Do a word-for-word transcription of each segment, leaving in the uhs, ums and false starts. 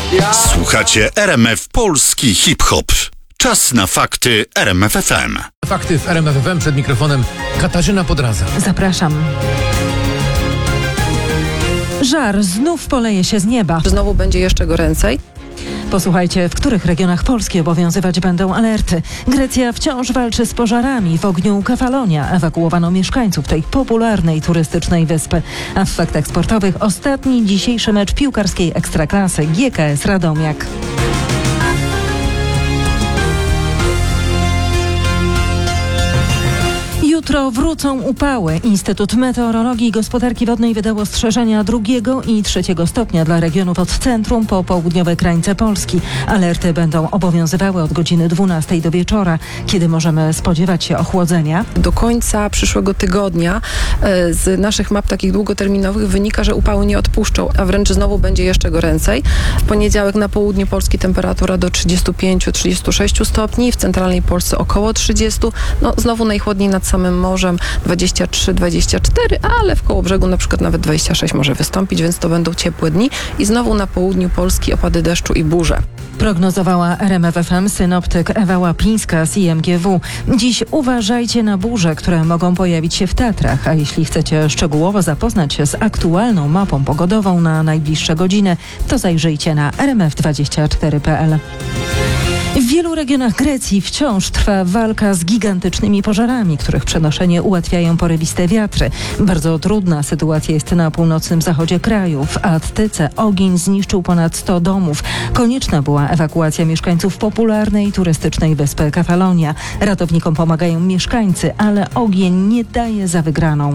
Słuchacie R M F Polski Hip-Hop. Czas na fakty R M F F M. Fakty w R M F F M, przed mikrofonem Katarzyna Podraza. Zapraszam. Żar znów poleje się z nieba. Znowu będzie jeszcze goręcej. Posłuchajcie, w których regionach Polski obowiązywać będą alerty. Grecja wciąż walczy z pożarami. W ogniu Kefalonia ewakuowano mieszkańców tej popularnej turystycznej wyspy. A w faktach sportowych ostatni dzisiejszy mecz piłkarskiej Ekstraklasy G K S Radomiak. Jutro wrócą upały. Instytut Meteorologii i Gospodarki Wodnej wydał ostrzeżenia drugiego i trzeciego stopnia dla regionów od centrum po południowe krańce Polski. Alerty będą obowiązywały od godziny dwunastej do wieczora, kiedy możemy spodziewać się ochłodzenia. Do końca przyszłego tygodnia e, z naszych map takich długoterminowych wynika, że upały nie odpuszczą, a wręcz znowu będzie jeszcze goręcej. W poniedziałek na południu Polski temperatura do trzydziestu pięciu do trzydziestu sześciu stopni, w centralnej Polsce około trzydziestu. No znowu najchłodniej nad samym morzem dwadzieścia trzy dwadzieścia cztery, ale w Kołobrzegu na przykład nawet dwadzieścia sześć może wystąpić, więc to będą ciepłe dni i znowu na południu Polski opady deszczu i burze. Prognozowała R M F F M synoptyk Ewa Łapińska z I M G W. Dziś uważajcie na burze, które mogą pojawić się w Tatrach, a jeśli chcecie szczegółowo zapoznać się z aktualną mapą pogodową na najbliższe godziny, to zajrzyjcie na r m f dwadzieścia cztery kropka p l. W wielu regionach Grecji wciąż trwa walka z gigantycznymi pożarami, których przenoszenie ułatwiają porywiste wiatry. Bardzo trudna sytuacja jest na północnym zachodzie kraju. W Attyce ogień zniszczył ponad sto domów. Konieczna była ewakuacja mieszkańców popularnej turystycznej wyspy Kefalonia. Ratownikom pomagają mieszkańcy, ale ogień nie daje za wygraną.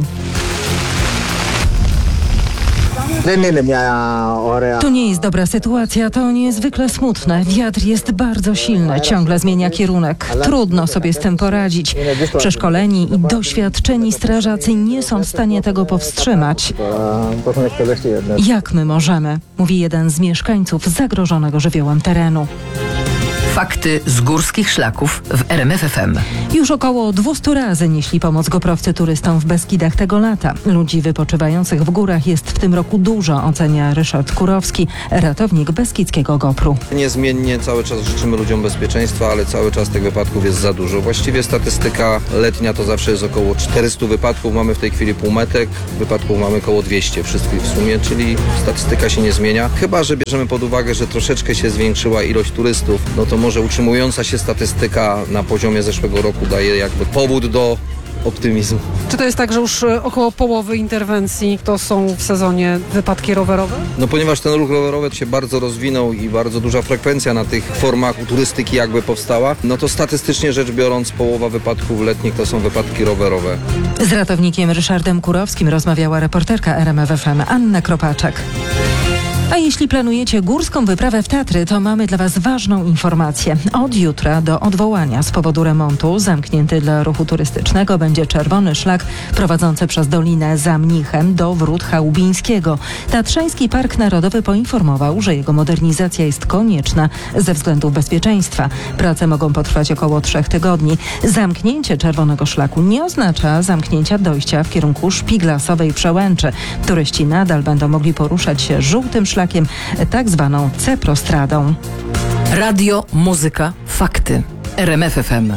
To nie jest dobra sytuacja, to niezwykle smutne. Wiatr jest bardzo silny, ciągle zmienia kierunek. Trudno sobie z tym poradzić. Przeszkoleni i doświadczeni strażacy nie są w stanie tego powstrzymać. Jak my możemy? Mówi jeden z mieszkańców zagrożonego żywiołem terenu. Fakty z górskich szlaków w R M F F M. Już około dwieście razy nieśli pomoc goprowcy turystom w Beskidach tego lata. Ludzi wypoczywających w górach jest w tym roku dużo, ocenia Ryszard Kurowski, ratownik beskidzkiego Gopru. Niezmiennie cały czas życzymy ludziom bezpieczeństwa, ale cały czas tych wypadków jest za dużo. Właściwie statystyka letnia to zawsze jest około czterystu wypadków. Mamy w tej chwili półmetek, wypadków mamy około dwieście wszystkich w sumie, czyli statystyka się nie zmienia. Chyba że bierzemy pod uwagę, że troszeczkę się zwiększyła ilość turystów, no to może utrzymująca się statystyka na poziomie zeszłego roku daje jakby powód do optymizmu. Czy to jest tak, że już około połowy interwencji to są w sezonie wypadki rowerowe? No ponieważ ten ruch rowerowy się bardzo rozwinął i bardzo duża frekwencja na tych formach turystyki jakby powstała, no to statystycznie rzecz biorąc połowa wypadków letnich to są wypadki rowerowe. Z ratownikiem Ryszardem Kurowskim rozmawiała reporterka R M F F M Anna Kropaczek. A jeśli planujecie górską wyprawę w Tatry, to mamy dla Was ważną informację. Od jutra do odwołania z powodu remontu zamknięty dla ruchu turystycznego będzie czerwony szlak prowadzący przez Dolinę za Mnichem do Wrót Chałubińskiego. Tatrzański Park Narodowy poinformował, że jego modernizacja jest konieczna ze względów bezpieczeństwa. Prace mogą potrwać około trzech tygodni. Zamknięcie czerwonego szlaku nie oznacza zamknięcia dojścia w kierunku Szpiglasowej Przełęczy. Turyści nadal będą mogli poruszać się żółtym szlakiem, tak zwaną ceprostradą. Radio, muzyka, fakty. R M F F M.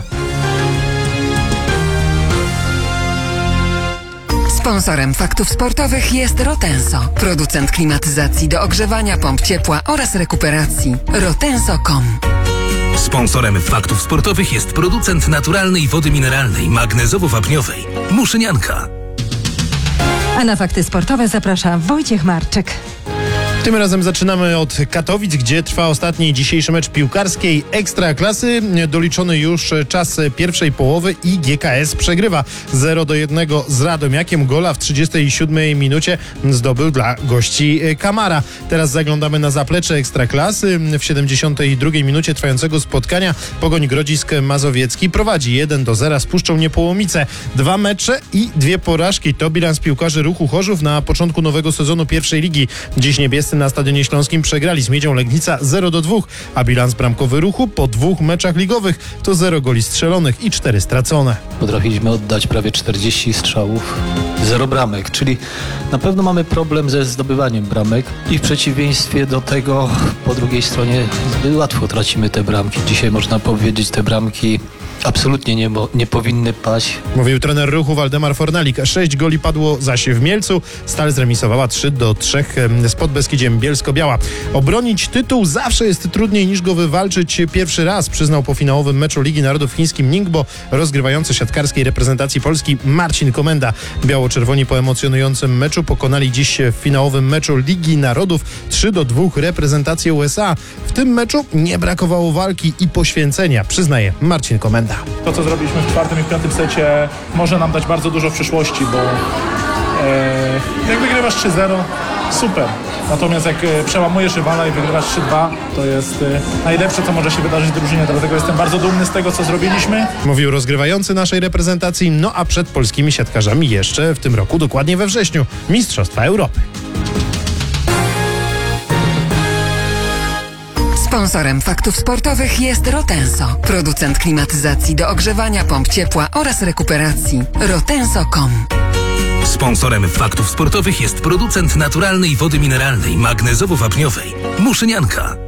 Sponsorem faktów sportowych jest Rotenso, producent klimatyzacji do ogrzewania, pomp ciepła oraz rekuperacji. rotenso kropka com. Sponsorem faktów sportowych jest producent naturalnej wody mineralnej magnezowo-wapniowej Muszynianka. A na fakty sportowe zaprasza Wojciech Marczyk. Tym razem zaczynamy od Katowic, gdzie trwa ostatni dzisiejszy mecz piłkarskiej Ekstraklasy. Doliczony już czas pierwszej połowy i G K S przegrywa zero do jednego z Radomiakiem. Gola w trzydziestej siódmej minucie zdobył dla gości Kamara. Teraz zaglądamy na zaplecze Ekstraklasy. W siedemdziesiątej drugiej minucie trwającego spotkania Pogoń Grodzisk Mazowiecki prowadzi jeden do zera z Puszczą Niepołomice. Dwa mecze i dwie porażki to bilans piłkarzy Ruchu Chorzów na początku nowego sezonu pierwszej ligi. Dziś niebiescy Piasty na Stadionie Śląskim przegrali z Miedzią Legnica zero do dwóch, a bilans bramkowy Ruchu po dwóch meczach ligowych to zero goli strzelonych i cztery stracone. Potrafiliśmy oddać prawie czterdzieści strzałów, zero bramek, czyli na pewno mamy problem ze zdobywaniem bramek i w przeciwieństwie do tego po drugiej stronie zbyt łatwo tracimy te bramki. Dzisiaj można powiedzieć, te bramki absolutnie nie, nie powinny paść. Mówił trener Ruchu Waldemar Fornalik. Sześć goli padło zaś w Mielcu. Stal zremisowała trzy do trzech z Podbeskidziem Bielsko-Biała. Obronić tytuł zawsze jest trudniej niż go wywalczyć pierwszy raz, przyznał po finałowym meczu Ligi Narodów w chińskim Ningbo rozgrywający siatkarskiej reprezentacji Polski Marcin Komenda. Biało-czerwoni po emocjonującym meczu pokonali dziś w finałowym meczu Ligi Narodów trzy do dwóch reprezentację U S A. W tym meczu nie brakowało walki i poświęcenia, przyznaje Marcin Komenda. To, co zrobiliśmy w czwartym i w piątym secie, może nam dać bardzo dużo w przyszłości, bo e, jak wygrywasz trzy zero, super. Natomiast jak przełamujesz rywala i wygrywasz trzy dwa, to jest e, najlepsze, co może się wydarzyć drużynie. Dlatego jestem bardzo dumny z tego, co zrobiliśmy. Mówił rozgrywający naszej reprezentacji, no a przed polskimi siatkarzami jeszcze w tym roku, dokładnie we wrześniu, Mistrzostwa Europy. Sponsorem Faktów Sportowych jest Rotenso, producent klimatyzacji do ogrzewania, pomp ciepła oraz rekuperacji. rotenso kropka com. Sponsorem Faktów Sportowych jest producent naturalnej wody mineralnej magnezowo-wapniowej Muszynianka.